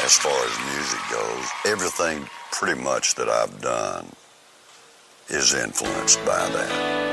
as far as music goes. Everything pretty much that I've done is influenced by that.